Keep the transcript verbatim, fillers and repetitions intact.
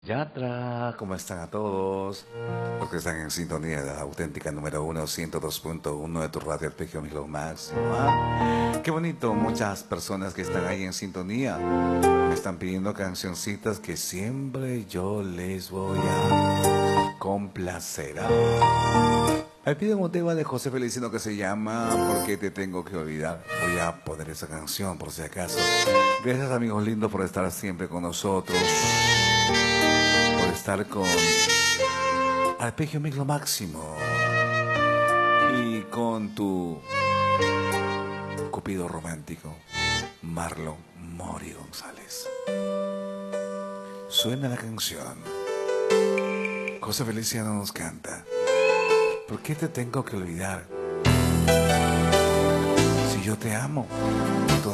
Yatra, ¿cómo están a todos? Los que están en sintonía de la auténtica número uno, ciento dos punto uno de tu radio Arpegio Milo Máximo. ¿Ah? Qué bonito, muchas personas que están ahí en sintonía me están pidiendo cancioncitas que siempre yo les voy a complacer. ¿Ah? Me piden un tema de José Feliciano que se llama ¿Por qué te tengo que olvidar? Voy a poner esa canción por si acaso. Gracias, amigos lindos, por estar siempre con nosotros, por estar con Arpegio Micro Máximo y con tu cupido romántico, Marlon Mori González. Suena la canción. José Feliciano nos canta ¿Por qué te tengo que olvidar? Si yo te amo.